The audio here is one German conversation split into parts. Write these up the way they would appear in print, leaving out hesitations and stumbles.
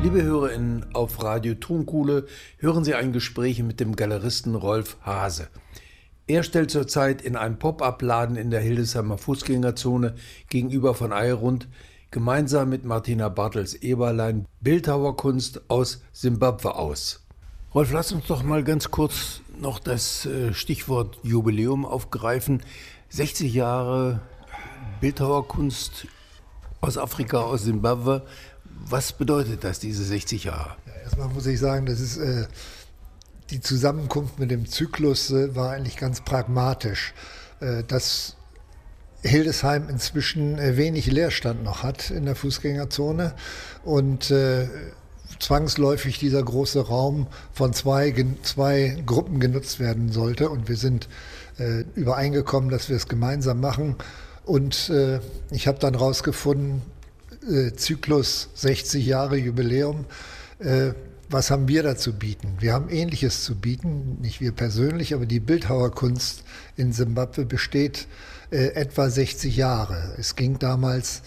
Liebe HörerInnen, auf Radio Tonkuhle hören Sie ein Gespräch mit dem Galeristen Rolf Haase. Er stellt zurzeit in einem Pop-up-Laden in der Hildesheimer Fußgängerzone gegenüber von Eirund gemeinsam mit Martina Bartels-Eberlein Bildhauerkunst aus Simbabwe aus. Rolf, lass uns doch mal ganz kurz noch das Stichwort Jubiläum aufgreifen. 60 Jahre Bildhauerkunst aus Afrika, aus Simbabwe. Was bedeutet das, diese 60 Jahre? Ja, erstmal muss ich sagen, das ist, die Zusammenkunft mit dem Zyklus war eigentlich ganz pragmatisch. Dass Hildesheim inzwischen wenig Leerstand noch hat in der Fußgängerzone und zwangsläufig dieser große Raum von zwei Gruppen genutzt werden sollte. Und wir sind übereingekommen, dass wir es gemeinsam machen. Und ich habe dann rausgefunden, Zyklus 60 Jahre Jubiläum, was haben wir da zu bieten? Wir haben Ähnliches zu bieten, nicht wir persönlich, aber die Bildhauerkunst in Simbabwe besteht etwa 60 Jahre. Es ging damals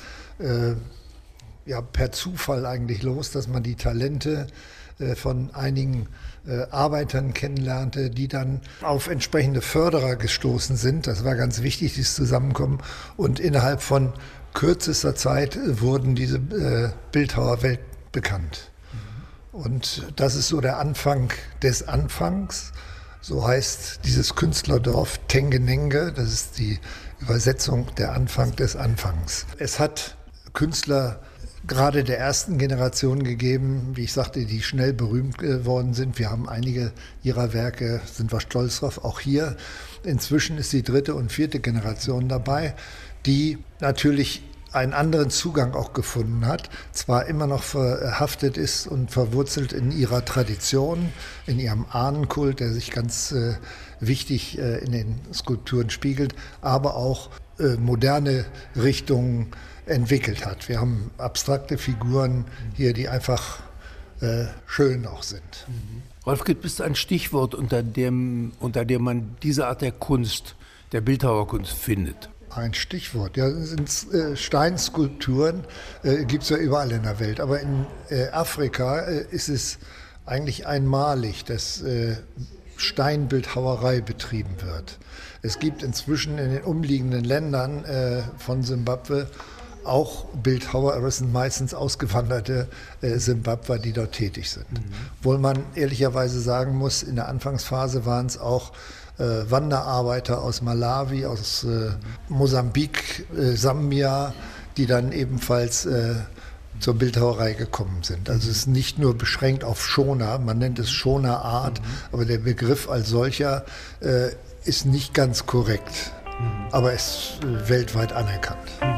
per Zufall eigentlich los, dass man die Talente von einigen Arbeitern kennenlernte, die dann auf entsprechende Förderer gestoßen sind. Das war ganz wichtig, dieses Zusammenkommen. Und innerhalb von kürzester Zeit wurden diese Bildhauer weltbekannt. Und das ist so der Anfang des Anfangs. So heißt dieses Künstlerdorf Tengenenge. Das ist die Übersetzung der Anfang des Anfangs. Es hat Künstler gerade der ersten Generation gegeben, wie ich sagte, die schnell berühmt geworden sind. Wir haben einige ihrer Werke, sind wir stolz drauf, auch hier. Inzwischen ist die dritte und vierte Generation dabei, die natürlich einen anderen Zugang auch gefunden hat, zwar immer noch verhaftet ist und verwurzelt in ihrer Tradition, in ihrem Ahnenkult, der sich ganz wichtig in den Skulpturen spiegelt, aber auch moderne Richtungen entwickelt hat. Wir haben abstrakte Figuren hier, die einfach schön auch sind. Rolf, gibt es ein Stichwort, unter dem man diese Art der Kunst, der Bildhauerkunst findet? Ein Stichwort, ja, sind Steinskulpturen, gibt es ja überall in der Welt. Aber in Afrika ist es eigentlich einmalig, dass Steinbildhauerei betrieben wird. Es gibt inzwischen in den umliegenden Ländern von Simbabwe auch Bildhauer, aber es sind meistens ausgewanderte Simbabwer, die dort tätig sind. Obwohl man ehrlicherweise sagen muss, in der Anfangsphase waren es auch Wanderarbeiter aus Malawi, aus Mosambik, Sambia, die dann ebenfalls zur Bildhauerei gekommen sind. Also es ist nicht nur beschränkt auf Shona, man nennt es Shona Art, aber der Begriff als solcher ist nicht ganz korrekt, aber ist weltweit anerkannt.